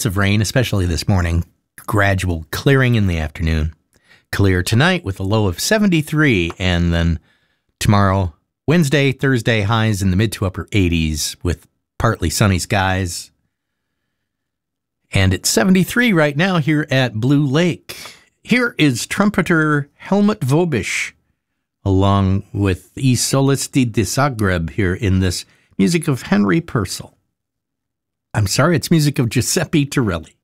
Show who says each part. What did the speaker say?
Speaker 1: of rain, especially this morning. Gradual clearing in the afternoon. Clear tonight with a low of 73, and then tomorrow, Wednesday, Thursday, highs in the mid to upper 80s with partly sunny skies. And it's 73 right now here at Blue Lake. Here is trumpeter Helmut Vobish, along with I Solisti de Zagreb here in this music of Henry Purcell. I'm sorry, it's music of Giuseppe Torelli.